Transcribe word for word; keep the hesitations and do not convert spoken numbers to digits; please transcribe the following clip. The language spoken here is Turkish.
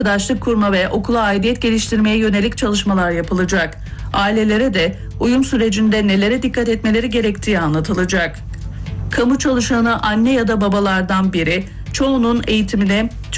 arkadaşlık kurma ve okula aidiyet geliştirmeye yönelik çalışmalar yapılacak. Ailelere de uyum sürecinde nelere dikkat etmeleri gerektiği anlatılacak. Kamu çalışanı anne ya da babalardan biri çoğunun eğitimine